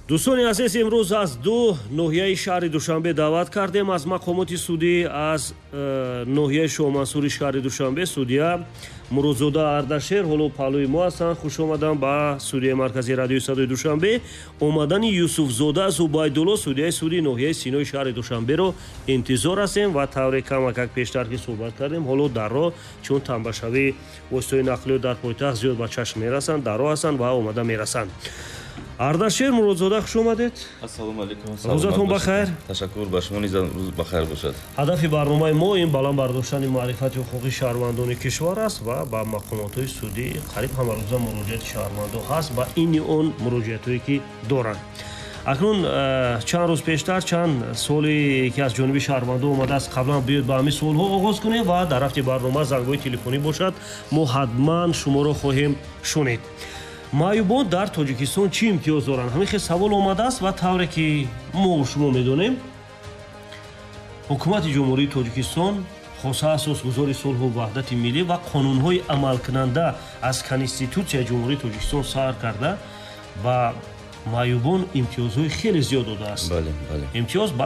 дӯстони азиз, имрӯз аз ду ноҳияи шаҳри Душанбе даъват кардем. аз мақомоти судӣ аз ноҳияи Шоҳмансури шаҳри Душанбе судия Муродзода Ардашер ҳоло паҳлӯи мо ҳастанд. Хуш омадан ба судияи марказии радиои Садои Душанбе. Омадани Юсуфзода Зубайдулло судияи суди ноҳияи Синои шаҳри Душанберо интизор ҳастем ва тавре камакак пештар ки суҳбат кардем, ҳоло дар роҳ, чун танбашавии воситаҳои нақлиёт дар пойтахт зиёд ба чашм мерасанд, дар роҳ ҳастанд ва омада мерасанд. Ардашер Муродзода, хуш омадед. Ассалому алайкум. Рӯзатон бахайр. Ташаккур ба шумо, низ рӯз бахайр бошад. ҳадафи барномаи мо ин баланд бардоштани маърифати ҳуқуқи шаҳрвандони кишвар аст ва ба мақомотҳои судӣ қариб ҳамарӯза муроҷиати шаҳрвандон ҳаст ба ини он муроҷиатҳое ки доранд. акнун чанд рӯз пештар чанд суоле ки аз ҷониби шаҳрвандон омадааст, қаблан биёед ба ҳамин суолҳо оғоз кунем ва дар рафти барнома зангҳои телефонӣ бошад, мо ҳатман шуморо хоҳем шунид. маъюбон дар Тоҷикистон чӣ имтиёз доранд? ҳамин хел савол омадааст ва тавре ки мо шумо медонем, ҳукумати ҷумҳурии Тоҷикистон хоса асосгузори сулҳу ваҳдати миллӣ ва қонунҳои амалкунанда аз Конститутсияи ҷумҳурии Тоҷикистон сар карда ба маъюбон имтиёзҳои хеле зиёд додааст. Имтиёз ба